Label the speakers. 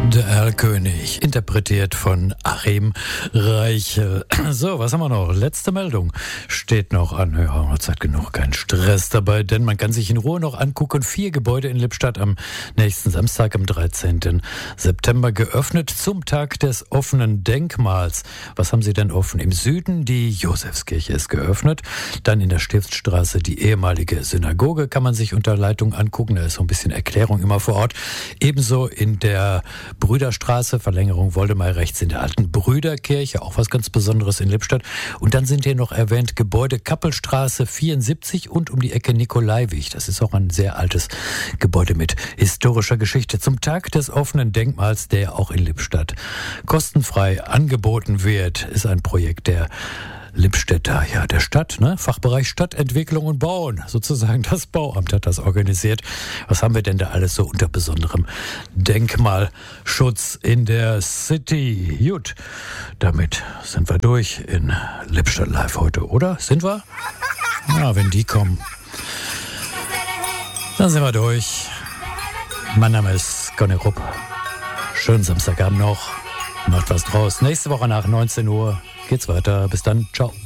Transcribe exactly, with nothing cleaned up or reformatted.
Speaker 1: Der Erlkönig, interpretiert von Achim Reichel. So, was haben wir noch? Letzte Meldung steht noch an. Ja, noch Zeit genug, kein Stress dabei, denn man kann sich in Ruhe noch angucken. Vier Gebäude in Lippstadt am nächsten Samstag, am dreizehnten September, geöffnet zum Tag des offenen Denkmals. Was haben Sie denn offen? Im Süden die Josefskirche ist geöffnet. Dann in der Stiftsstraße die ehemalige Synagoge kann man sich unter Leitung angucken. Da ist so ein bisschen Erklärung immer vor Ort. Ebenso in der Brüderstraße, Verlängerung Woldemar rechts in der alten Brüderkirche, auch was ganz Besonderes in Lippstadt. Und dann sind hier noch erwähnt Gebäude Kappelstraße vierundsiebzig und um die Ecke Nikolaiweg. Das ist auch ein sehr altes Gebäude mit historischer Geschichte. Zum Tag des offenen Denkmals, der auch in Lippstadt kostenfrei angeboten wird, ist ein Projekt der Lippstädter, ja, der Stadt, ne? Fachbereich Stadtentwicklung und Bauen, sozusagen das Bauamt hat das organisiert. Was haben wir denn da alles so unter besonderem Denkmalschutz in der City? Gut, damit sind wir durch in Lippstadt Live heute, oder? Sind wir? Ja, wenn die kommen, dann sind wir durch. Mein Name ist Conny Rupp. Schönen Samstagabend noch. Macht was draus. Nächste Woche nach neunzehn Uhr geht's weiter. Bis dann. Ciao.